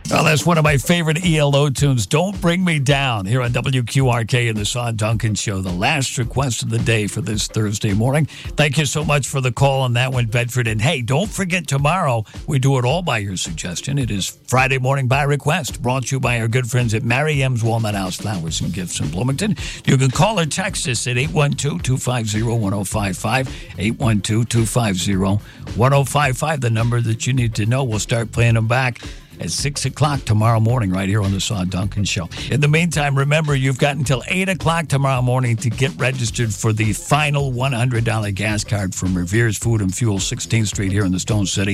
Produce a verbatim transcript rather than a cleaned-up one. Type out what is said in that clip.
Well, that's one of my favorite E L O tunes, Don't Bring Me Down, here on W Q R K and the Sean Duncan Show. The last request of the day for this Thursday morning. Thank you so much for the call on that one, Bedford. And hey, don't forget tomorrow, we do it all by your suggestion. It is Friday Morning by Request, brought to you by our good friends at Mary M's Walnut House Flowers and Gifts in Bloomington. You can call or text us at eight one two, two five zero, one zero five five, eight one two, two five zero, one zero five five, the number that you need to know. We'll start playing them back at six o'clock tomorrow morning right here on the Sean Duncan Show. In the meantime, remember, you've got until eight o'clock tomorrow morning to get registered for the final one hundred dollars gas card from Revere's Food and Fuel, sixteenth Street here in the Stone City.